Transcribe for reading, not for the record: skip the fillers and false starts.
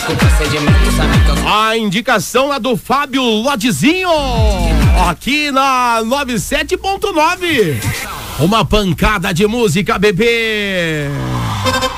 A indicação é do Fábio Lodzinho, aqui na 97.9. Uma pancada de música, bebê.